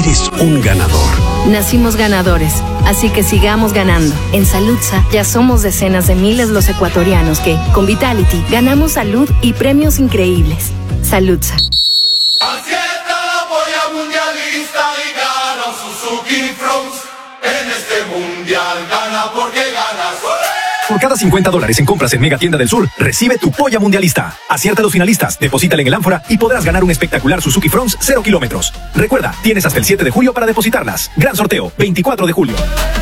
eres un ganador. Nacimos ganadores, así que sigamos ganando. En Saludsa ya somos decenas de miles los ecuatorianos que, con Vitality, ganamos salud y premios increíbles. Saludsa. Acierta la polla mundialista y gana Suzuki Fronts. En este mundial gana porque ganas. Por cada $50 en compras en Mega Tienda del Sur, recibe tu polla mundialista. Acierta a los finalistas, deposítale en el ánfora y podrás ganar un espectacular Suzuki Fronts 0 kilómetros. Recuerda, tienes hasta el 7 de julio para depositarlas. Gran sorteo, 24 de julio.